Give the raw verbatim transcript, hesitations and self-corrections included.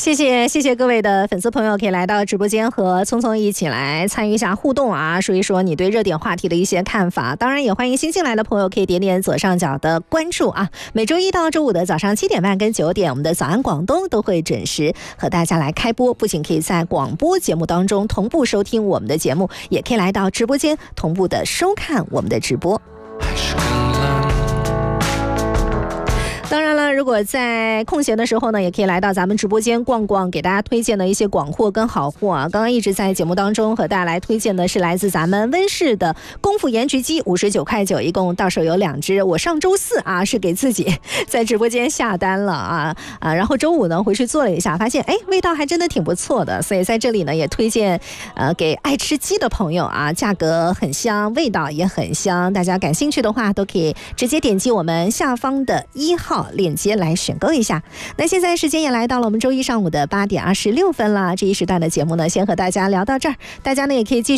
谢谢谢谢各位的粉丝朋友可以来到直播间和聪聪一起来参与一下互动啊，说一说你对热点话题的一些看法。当然也欢迎新进来的朋友可以点点左上角的关注啊。每周一到周五的早上七点半跟九点，我们的早安广东都会准时和大家来开播，不仅可以在广播节目当中同步收听我们的节目，也可以来到直播间同步的收看我们的直播。当然了，如果在空闲的时候呢，也可以来到咱们直播间逛逛，给大家推荐的一些广货跟好货啊。刚刚一直在节目当中和大家来推荐的是来自咱们温氏的功夫盐焗鸡，五十九块九，一共到手有两只。我上周四啊是给自己在直播间下单了啊啊，然后周五呢回去做了一下，发现哎味道还真的挺不错的，所以在这里呢也推荐呃给爱吃鸡的朋友啊，价格很香，味道也很香，大家感兴趣的话都可以直接点击我们下方的一号链接来选购一下。那现在时间也来到了我们周一上午的八点二十六分了，这一时段的节目呢先和大家聊到这儿，大家呢也可以继续